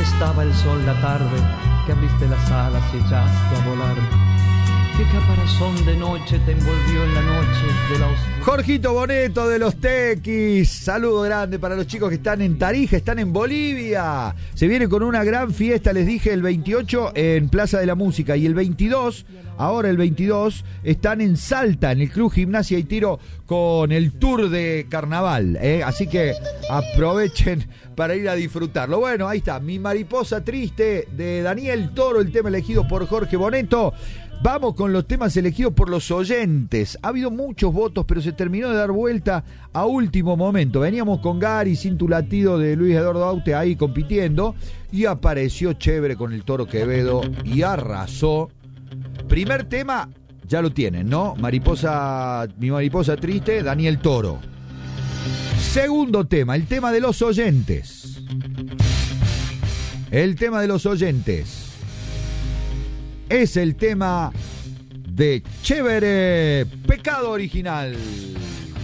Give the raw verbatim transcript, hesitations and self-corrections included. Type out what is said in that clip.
estaba el sol la tarde, que abriste las alas y echaste a volar. ¿Qué caparazón de noche te envolvió en la noche de la oscuridad? Jorgito Boneto de los Tequis. Saludo grande para los chicos que están en Tarija, están en Bolivia. Se viene con una gran fiesta, les dije, el veintiocho en Plaza de la Música. Y el veintidós, ahora el veintidós, están en Salta, en el Club Gimnasia y Tiro, con el tour de carnaval. ¿eh? Así que aprovechen para ir a disfrutarlo. Bueno, ahí está, Mi Mariposa Triste, de Daniel Toro, el tema elegido por Jorge Boneto. Vamos con los temas elegidos por los oyentes. Ha habido muchos votos, pero se terminó de dar vuelta a último momento. Veníamos con Gary, Sin tu latido, de Luis Eduardo Aute, ahí compitiendo, y apareció Chévere con el Toro Quevedo y arrasó. Primer tema, ya lo tienen, ¿no? Mariposa, Mi Mariposa Triste, Daniel Toro. Segundo tema, el tema de los oyentes. El tema de los oyentes es el tema de Chévere, Pecado Original.